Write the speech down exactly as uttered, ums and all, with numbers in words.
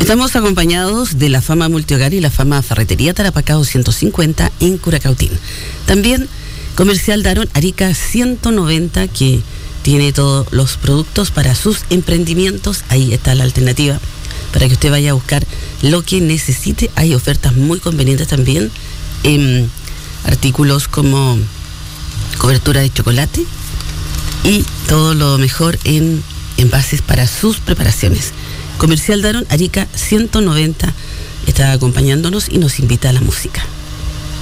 Estamos acompañados de la Fama Multihogar y la Fama Ferretería Tarapacá doscientos cincuenta en Curacautín. También Comercial Daron Arica ciento noventa, que tiene todos los productos para sus emprendimientos. Ahí está la alternativa para que usted vaya a buscar lo que necesite. Hay ofertas muy convenientes también en artículos como cobertura de chocolate y todo lo mejor en envases para sus preparaciones. Comercial Daron Arica ciento noventa está acompañándonos y nos invita a la música.